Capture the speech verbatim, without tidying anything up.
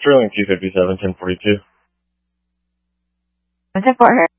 Sterling two fifty-seven, ten forty-two. What's it for her?